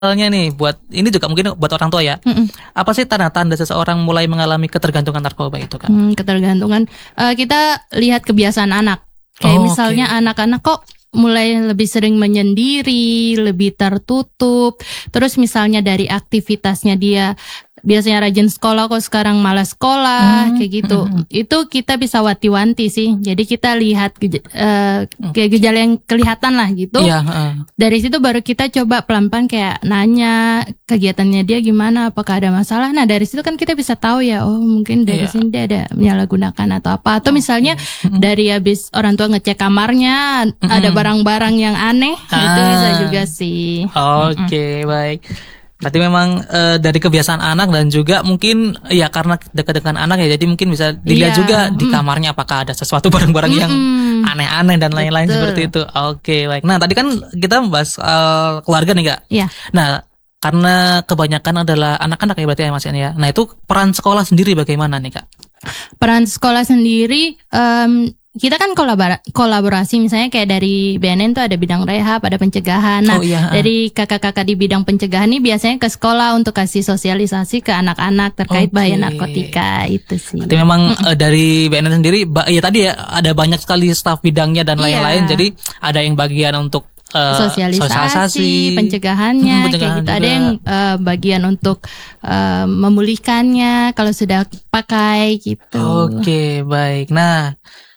misalnya nih buat ini juga mungkin buat orang tua ya. Apa sih tanda-tanda seseorang mulai mengalami ketergantungan narkoba itu, Kak? Ketergantungan. Kita lihat kebiasaan anak. Kayak misalnya anak-anak kok mulai lebih sering menyendiri, lebih tertutup. Terus misalnya dari aktivitasnya dia biasanya rajin sekolah kok sekarang malas sekolah, kayak gitu. Itu kita bisa wanti-wanti sih. Jadi kita lihat kayak gejala yang kelihatan lah gitu. Dari situ baru kita coba pelan-pelan kayak nanya kegiatannya dia gimana, apakah ada masalah. Nah dari situ kan kita bisa tahu ya, oh mungkin dari sini dia ada menyalahgunakan atau apa. Atau misalnya dari habis orang tua ngecek kamarnya ada barang-barang yang aneh, itu bisa juga sih. Oke, baik. Berarti memang dari kebiasaan anak dan juga mungkin ya karena dekat dengan anak ya, jadi mungkin bisa dilihat juga di kamarnya apakah ada sesuatu barang-barang yang aneh-aneh dan lain-lain seperti itu. Oke, baik. Nah tadi kan kita membahas keluarga nih, Kak. Nah karena kebanyakan adalah anak-anak ya berarti ya Mas ya. Nah itu peran sekolah sendiri bagaimana nih, Kak? Peran sekolah sendiri kita kan kolaborasi, misalnya kayak dari BNN tuh ada bidang rehab, ada pencegahan. Nah, dari kakak-kakak di bidang pencegahan ini biasanya ke sekolah untuk kasih sosialisasi ke anak-anak terkait bahaya narkotika itu sih. Berarti memang dari BNN sendiri, ya tadi ya ada banyak sekali staf bidangnya dan lain-lain. Jadi ada yang bagian untuk sosialisasi, pencegahannya, kayak gitu. Ada yang bagian untuk memulihkannya kalau sudah pakai gitu. Oke, baik. Nah.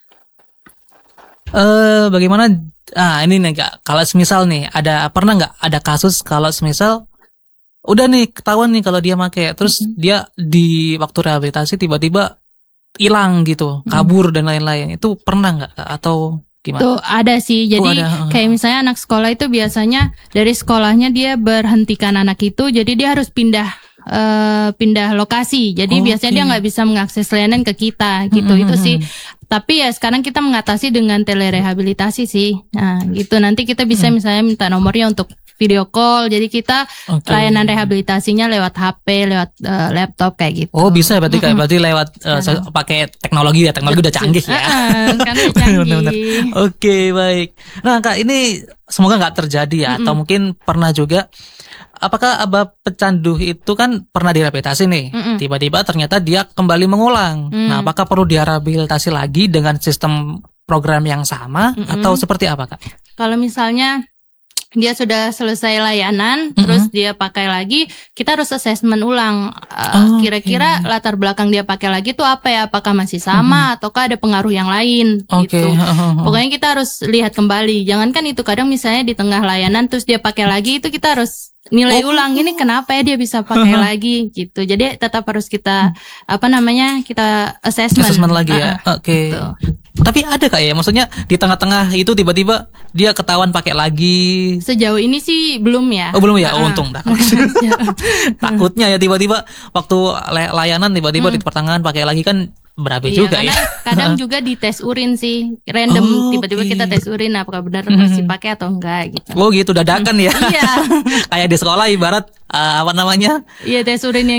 Bagaimana? Ini nih Kak, kalau semisal nih pernah nggak ada kasus kalau semisal udah nih ketahuan nih kalau dia make, terus dia di waktu rehabilitasi tiba-tiba hilang gitu, kabur dan lain-lain, itu pernah nggak atau gimana? Tuh ada sih, jadi kayak misalnya anak sekolah itu biasanya dari sekolahnya dia berhentikan anak itu, jadi dia harus pindah lokasi. Jadi biasanya dia nggak bisa mengakses layanan ke kita gitu. Itu sih. Tapi ya sekarang kita mengatasi dengan telerehabilitasi sih. Nah gitu, nanti kita bisa misalnya minta nomornya untuk video call. Jadi kita layanan rehabilitasinya lewat HP, lewat laptop kayak gitu. Oh bisa berarti berarti lewat pakai teknologi ya. Teknologi udah canggih ya. Kan udah canggih. Oke, baik. Nah Kak, ini semoga nggak terjadi ya, atau mungkin pernah juga. Apakah Abah pecandu itu kan pernah direhabilitasi nih, tiba-tiba ternyata dia kembali mengulang. Nah, apakah perlu direhabilitasi lagi dengan sistem program yang sama atau seperti apa, Kak? Kalau misalnya dia sudah selesai layanan, terus dia pakai lagi, kita harus assessment ulang. Kira-kira latar belakang dia pakai lagi tuh apa ya? Apakah masih sama ataukah ada pengaruh yang lain? Gitu. Pokoknya kita harus lihat kembali. Jangankan itu, kadang misalnya di tengah layanan terus dia pakai lagi, itu kita harus nilai ulang, ini kenapa ya dia bisa pakai lagi gitu. Jadi tetap harus kita kita assessment lagi ya. Oke. Gitu. Tapi ada Kak ya, maksudnya di tengah-tengah itu tiba-tiba dia ketahuan pakai lagi. Sejauh ini sih belum ya. Oh belum ya, untung dah. Takutnya ya tiba-tiba waktu layanan tiba-tiba di pertengahan pakai lagi kan berabe juga ya. Kadang juga di tes urin sih, random tiba-tiba kita tes urin apakah benar masih pakai atau enggak gitu. Oh gitu, dadakan ya. Iya. Kayak di sekolah ibarat Iya, tes urin yang